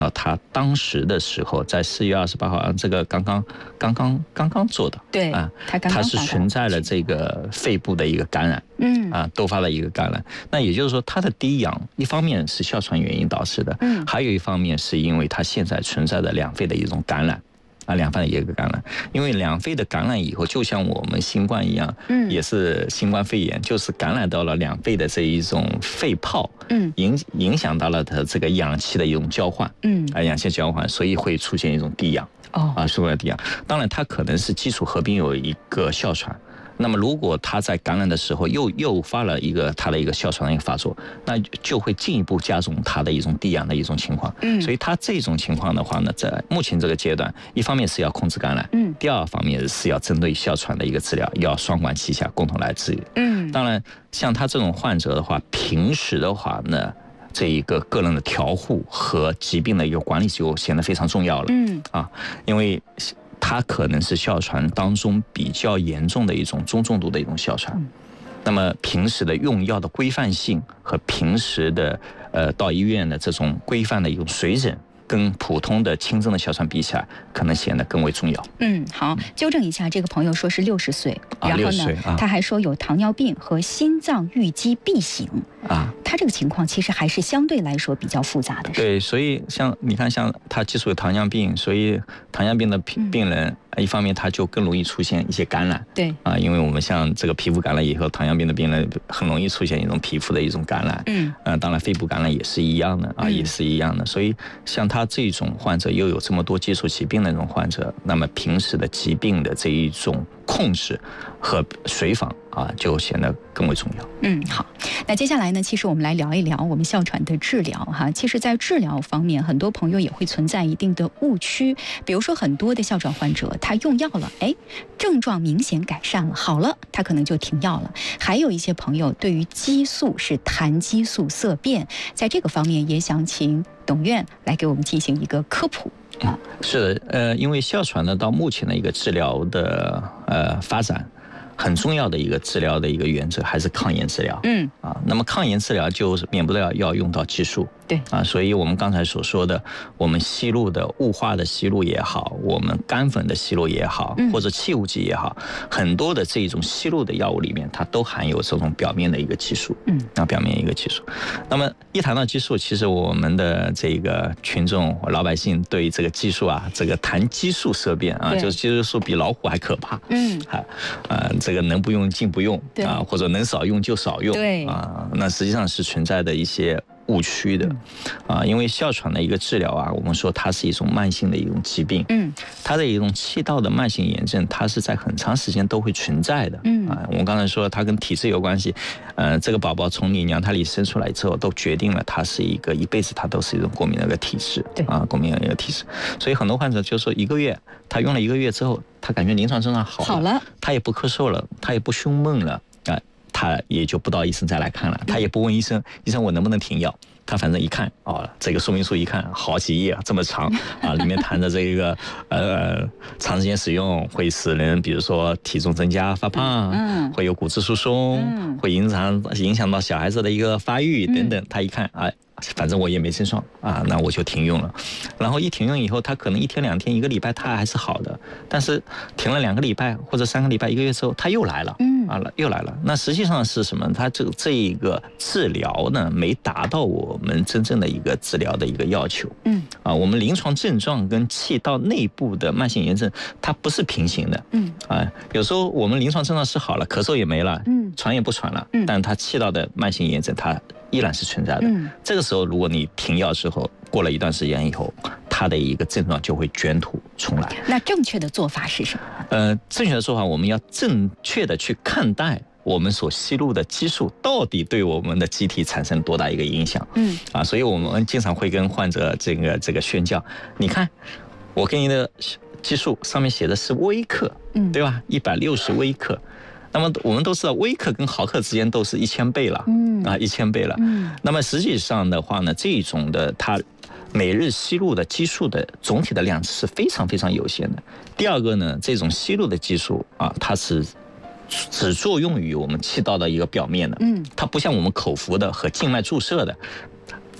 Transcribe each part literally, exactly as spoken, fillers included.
啊，他当时的时候，在四月二十八号，这个刚刚刚刚刚刚做的， 对啊， 他刚刚他是存在了这个肺部的一个感染， 嗯啊，多发了一个感染。那也就是说，他的低氧一方面是哮喘原因导致的， 嗯， 还有一方面是因为他现在存在的两肺的一种感染。啊，两肺的一个感染，因为两肺的感染以后，就像我们新冠一样， 嗯， 也是新冠肺炎，就是感染到了两肺的这一种肺泡， 嗯， 影影响到了它这个氧气的一种交换， 嗯， 啊，氧气交换，所以会出现一种低氧， 哦， 啊，出现低氧。当然，它可能是基础合并有一个哮喘。那么，如果他在感染的时候又诱发了一个他的一个哮喘的一个发作，那就会进一步加重他的一种低氧的一种情况。 嗯， 所以他这种情况的话呢，在目前这个阶段，一方面是要控制感染， 嗯， 第二方面是要针对哮喘的一个治疗，要双管齐下，共同来治理。 嗯， 当然，像他这种患者的话，平时的话呢，这一个个人的调护和疾病的一个管理就显得非常重要了。 嗯， 啊，因为它可能是哮喘当中比较严重的一种中重度的一种哮喘，那么平时的用药的规范性和平时的呃到医院的这种规范的一种水准，跟普通的轻症的哮喘比起来，可能显得更为重要。 嗯，好，纠正一下，这个朋友说是六十岁， 啊、 然后呢、 啊， 他还说有糖尿病和心脏预积 B 型啊， 他这个情况其实还是相对来说比较复杂的。 对，所以像你看，像他基础有糖尿病，所以糖尿病的病人。嗯，一方面，他就更容易出现一些感染， 对啊，因为我们像这个皮肤感染以后，糖尿病的病人很容易出现一种皮肤的一种感染， 嗯， 呃，当然肺部感染也是一样的啊，也是一样的。所以像他这种患者又有这么多基础疾病的这种患者，那么平时的疾病的这一种控制和随访啊，就显得更为重要。 嗯，好，那接下来呢，其实我们来聊一聊我们哮喘的治疗哈。其实，在治疗方面，很多朋友也会存在一定的误区，比如说很多的哮喘患者。他用药了，哎，症状明显改善了，好了，他可能就停药了。还有一些朋友对于激素是痰激素色变，在这个方面也想请董院来给我们进行一个科普。 嗯，是的，呃，因为哮喘呢，到目前的一个治疗的呃发展。很重要的一个治疗的一个原则还是抗炎治疗， 嗯啊，那么抗炎治疗就是免不了要用到激素， 对啊，所以我们刚才所说的，我们吸入的雾化的吸入也好，我们干粉的吸入也好，或者气雾剂也好，很多的这种吸入的药物里面，它都含有这种表面的一个激素， 嗯， 啊，表面一个激素。那么一谈到激素，其实我们的这个群众老百姓对这个激素啊，这个谈激素色变啊，就是激素比老虎还可怕， 嗯， 啊，啊，这个能不用尽不用啊，或者能少用就少用， 对啊，那实际上是存在的一些误区的，啊，因为哮喘的一个治疗啊，我们说它是一种慢性的一种疾病， 嗯， 它的一种气道的慢性炎症，它是在很长时间都会存在的， 嗯， 啊，我们刚才说它跟体质有关系，呃，这个宝宝从你娘胎里生出来之后，都决定了它是一个一辈子它都是一种过敏的一个体质， 对， 啊，过敏的一个体质，所以很多患者就说一个月，他用了一个月之后，他感觉临床症状好了， 好了， 他也不咳嗽了，他也不胸闷了，啊，他也就不到医生再来看了，他也不问医生，医生我能不能停药。他反正一看，哦，这个说明书一看，好几页这么长啊，里面谈的这个呃，长时间使用会使人，比如说体重增加、发胖， 嗯， 会有骨质疏松，嗯，会影响影响到小孩子的一个发育等等。他一看，哎。反正我也没症状啊，那我就停用了。然后一停用以后，他可能一天两天、一个礼拜他还是好的，但是停了两个礼拜或者三个礼拜、一个月之后，他又来了，嗯啊，又来了。那实际上是什么？他这这一个治疗呢，没达到我们真正的一个治疗的一个要求，嗯啊，我们临床症状跟气道内部的慢性炎症它不是平行的，嗯啊，有时候我们临床症状是好了，咳嗽也没了，嗯，传也不传了，嗯，但它气道的慢性炎症它依然是存在的，嗯，这个时候如果你停药之后，过了一段时间以后，它的一个症状就会卷土重来。 那正确的做法是什么？ 呃，正确的做法，我们要正确的去看待我们所吸入的激素到底对我们的机体产生多大一个影响。嗯，啊，所以我们经常会跟患者这个这个宣教，你看，我给你的激素上面写的是微克，嗯，对吧？一百六十微克。那么我们都知道，微克跟毫克之间都是一千倍了，嗯啊，一千倍了。嗯，那么实际上的话呢，这种的它每日吸入的激素的总体的量是非常非常有限的。第二个呢，这种吸入的激素啊，它是只作用于我们气道的一个表面的，嗯，它不像我们口服的和静脉注射的。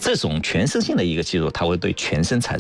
这种全身性的一个肌肉，它会对全身产生